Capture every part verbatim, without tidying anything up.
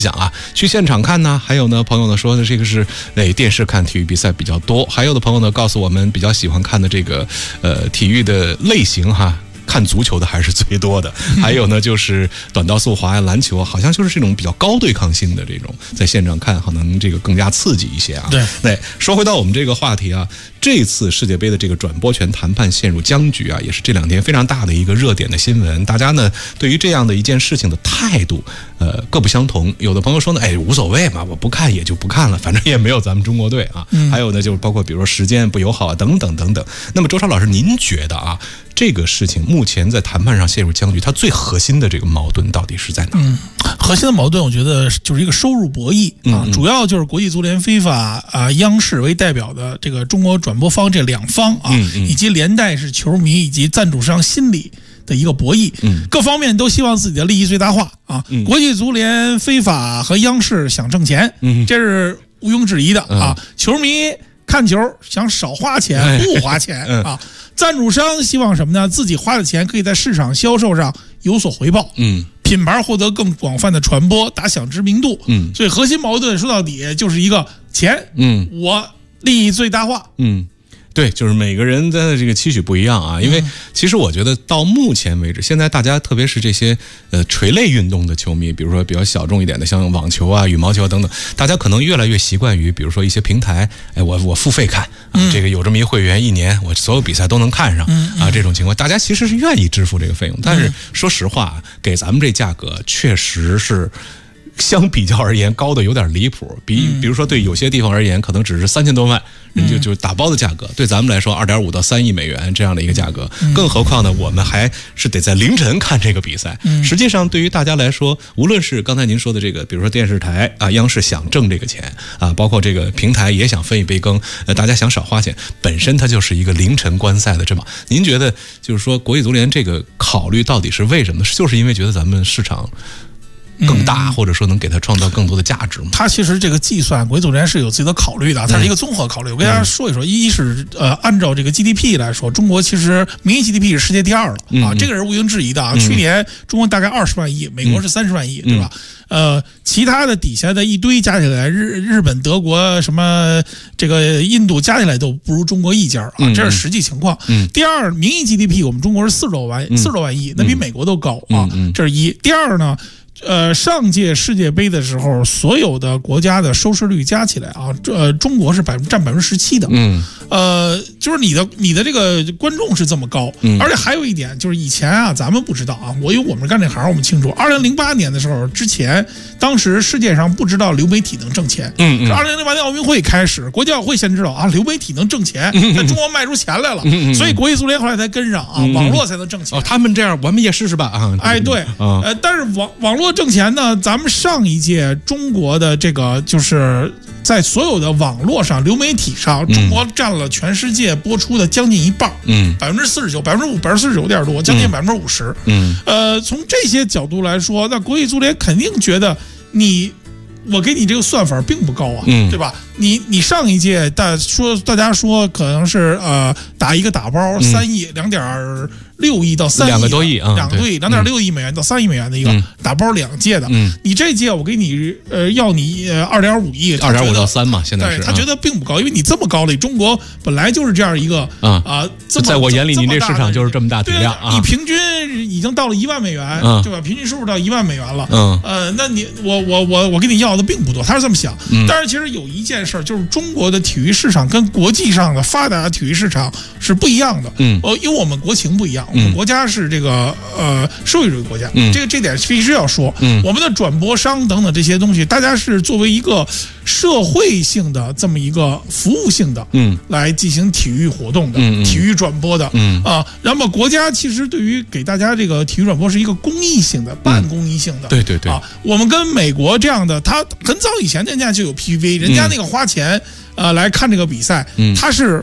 讲啊，去现场看呢，还有呢，朋友呢说的这个是哎电视看体育比赛比较多，还有的朋友呢告诉我们比较喜欢看的这个呃体育的类型哈。看足球的还是最多的，还有呢就是短道速滑呀、篮球，好像就是这种比较高对抗性的这种，在现场看可能这个更加刺激一些啊。 对， 对，说回到我们这个话题啊，这次世界杯的这个转播权谈判陷入僵局啊，也是这两天非常大的一个热点的新闻。大家呢对于这样的一件事情的态度，呃，各不相同。有的朋友说呢，哎，无所谓嘛，我不看也就不看了，反正也没有咱们中国队啊。嗯、还有呢，就是包括比如说时间不友好啊，等等等等。那么周超老师，您觉得啊？这个事情目前在谈判上陷入僵局，它最核心的这个矛盾到底是在哪？ 嗯，核心的矛盾，我觉得就是一个收入博弈啊，嗯、主要就是国际足联、非法啊、央视为代表的这个中国转播方这两方啊，嗯嗯、以及连带是球迷以及赞助商心理的一个博弈，嗯、各方面都希望自己的利益最大化啊。嗯、国际足联、非法和央视想挣钱，嗯、这是毋庸置疑的啊。嗯、球迷看球想少花钱，不花钱、嗯、啊。赞助商希望什么呢？自己花的钱可以在市场销售上有所回报，嗯，品牌获得更广泛的传播，打响知名度，嗯，所以核心矛盾说到底就是一个钱，嗯，我利益最大化， 嗯。对，就是每个人的这个期许不一样啊，因为其实我觉得到目前为止，现在大家特别是这些呃垂类运动的球迷，比如说比较小众一点的，像网球啊、羽毛球啊等等，大家可能越来越习惯于，比如说一些平台，哎，我我付费看啊，这个有这么一会员，一年我所有比赛都能看上啊，这种情况，大家其实是愿意支付这个费用，但是说实话，给咱们这价格确实是。相比较而言，高的有点离谱。比比如说，对有些地方而言，可能只是三千多万，人就就打包的价格。对咱们来说，二点五到三亿美元这样的一个价格，更何况呢，我们还是得在凌晨看这个比赛。实际上，对于大家来说，无论是刚才您说的这个，比如说电视台啊，央视想挣这个钱啊，包括这个平台也想分一杯羹，呃，大家想少花钱，本身它就是一个凌晨观赛的这么。您觉得，就是说国际足联这个考虑到底是为什么？就是因为觉得咱们市场更大，或者说能给它创造更多的价值吗？ 它其实这个计算，国际足联是有自己的考虑的，它是一个综合考虑。我跟大家说一说，一是呃，按照这个 G D P 来说，中国其实名义 G D P 是世界第二了啊，这个是毋庸置疑的啊。去年中国大概二十万亿，美国是三十万亿，对吧？呃，其他的底下的一堆加起来，日日本、德国什么这个印度加起来都不如中国一家啊，这是实际情况。第二，名义 G D P 我们中国是四十多万，四十多万亿，那比美国都高啊，这是一。第二呢？呃，上届世界杯的时候，所有的国家的收视率加起来啊，呃，中国是百分占百分之十七的，嗯，呃，就是你的你的这个观众是这么高，嗯，而且还有一点就是以前啊，咱们不知道啊，我因为我们干这行，我们清楚，二零零八年的时候之前，当时世界上不知道流媒体能挣钱，嗯，是二零零八年奥运会开始，国际奥会先知道啊，流媒体能挣钱，在中国卖出钱来了，嗯、所以国际足联后来才跟上啊，嗯、网络才能挣钱。 哦，他们这样，我们也试试吧啊！ 哎，对，啊、呃，但是网网络挣钱呢，咱们上一届中国的这个就是在所有的网络上、流媒体上，中国占了全世界播出的将近一半，嗯，百分之四十九，百分之五，百分之四十九点多，将近百分之五十，嗯，呃，从这些角度来说，那国际足联肯定觉得你。我给你这个算法并不高啊，嗯、对吧？你你上一届大说大家说可能是呃打一个打包三亿两点六亿到三亿两个多亿啊， 两个多亿两点六亿美元到三亿美元的一个打包两届的，嗯、你这届我给你呃要你呃二点五亿， 二点五到三嘛，现在是他觉得并不高，因为你这么高了，中国本来就是这样一个啊啊， 在我眼里您这市场就是这么大体量啊， 你平均已经到了一万美元，嗯、对吧？平均收入到一万美元了，嗯呃，那你我我我我给你要的并不多，他是这么想，嗯、但是其实有一件事就是中国的体育市场跟国际上的发达体育市场是不一样的，嗯，呃，因为我们国情不一样，我们国家是这个呃社会主义国家，嗯、这个这点必须要说，嗯，我们的转播商等等这些东西，大家是作为一个社会性的这么一个服务性的，嗯，来进行体育活动的，嗯、体育转播的，嗯啊，那么国家其实对于给大家这个体育转播是一个公益性的、半公益性的， 嗯、对对对， 啊，我们跟美国这样的，他很早以前人家就有 P V， 人家那个花钱。呃，来看这个比赛，它是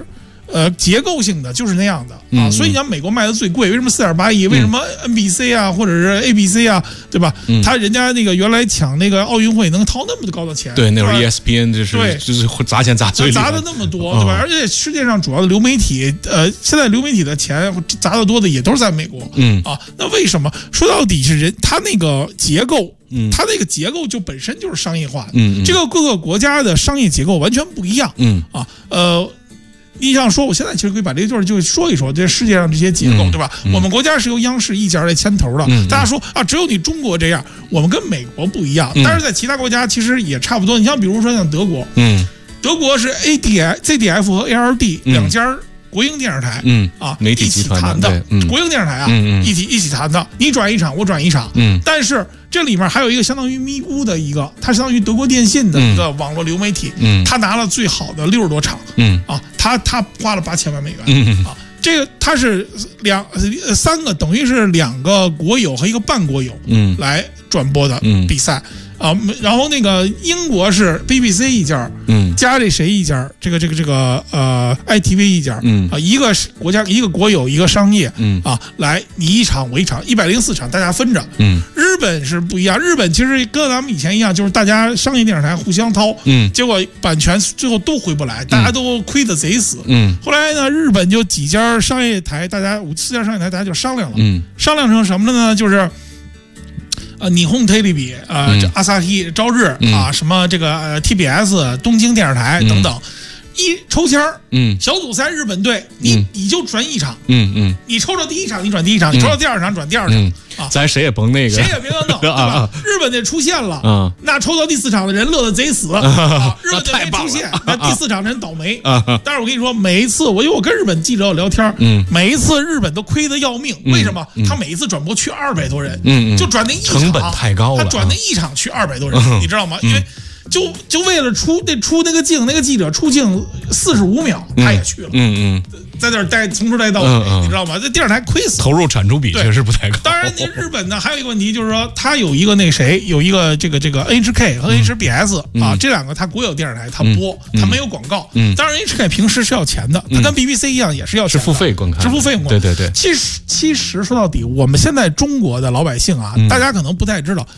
呃，结构性的就是那样的啊， 嗯、 所以你看美国卖的最贵，为什么四点八亿？为什么 N B C 啊，或者是 A B C 啊，对吧？嗯、他人家那个原来抢那个奥运会能掏那么高的钱， 对，那会儿 E S P N 就是对，就是砸钱砸最砸的那么多，对吧？嗯、而且世界上主要的流媒体，呃，现在流媒体的钱砸的多的也都是在美国， 嗯啊，那为什么说到底是人他那个结构？嗯，它那个结构就本身就是商业化的， 嗯， 这个各个国家的商业结构完全不一样， 嗯啊，呃。你想说，我现在其实可以把这个就是就说一说这世界上这些结构， 嗯、 对吧？ 嗯、 我们国家是由央视一家来牵头的， 嗯、 大家说啊，只有你中国这样，我们跟美国不一样， 嗯、 但是在其他国家其实也差不多。你像比如说像德国， 嗯， 德国是 A D I、Z D F 和 A R D 两家国营电视台， 嗯啊， 媒体集团的，嗯、国营电视台啊， 嗯、 一起一起谈的，你转一场，我转一场， 嗯， 但是这里面还有一个相当于咪咕的一个，它相当于德国电信的一个网络流媒体， 嗯， 他拿了最好的六十多场， 嗯啊，他他花了八千万美元， 嗯啊，这个他是两三个等于是两个国有和一个半国有， 嗯， 来转播的比赛。 嗯啊，然后那个英国是 B B C 一家， 嗯， 加这谁一家，这个这个这个呃 I T V 一家， 嗯啊，一个是国家一个国有一个商业， 嗯啊，来你一场我一场，一百零四场大家分着， 嗯， 日本是不一样，日本其实跟咱们以前一样，就是大家商业电视台互相掏， 嗯， 结果版权最后都回不来，大家都亏得贼死， 嗯， 后来呢，日本就几家商业台，大家五四家商业台，大家就商量了， 嗯， 商量成什么了呢？就是。呃，霓虹 テレビ啊，这阿萨希朝日啊，什么这个呃 T B S 东京电视台等等，一抽签儿， 嗯， 小组赛日本队，你你就转一场， 嗯嗯， 你抽到第一场你转第一场，你抽到第二场转第二场啊， 咱谁也甭那个， 谁也别乱弄，对吧？日本队出现了，啊，那抽到第四场的人乐得贼死，啊，日本队没出现，那第四场的人倒霉啊。但是我跟你说，每一次我因为我跟日本记者聊天，嗯，每一次日本都亏得要命，为什么？他每一次转播去二百多人，嗯，就转那一场， 成本太高了， 他转那一场去二百多人，你知道吗？因为。就就为了出那出那个镜，那个记者出镜四十五秒，他也去了， 嗯嗯， 在那儿待从头待到尾， 嗯嗯、 你知道吗？这电视台亏死了， 投入产出比确实不太高。 当然，那日本呢还有一个问题，就是说它有一个那谁，有一个这个这个 H K 和 H B S、嗯、啊，这两个它国有电视台它播，它、嗯、没有广告。嗯，当然 H K 平时是要钱的，它跟 B B C 一样也是要钱的， 是付费观看， 支付费用。 对对对。 其实其实说到底，我们现在中国的老百姓啊，嗯、大家可能不太知道。